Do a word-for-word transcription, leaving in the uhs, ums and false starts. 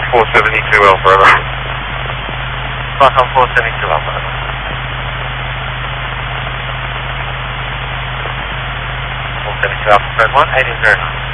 four seventy-two Alpha, over. Back on four seventy-two Alpha. four seventy-two Alpha, Fred one, eighteen zero nine.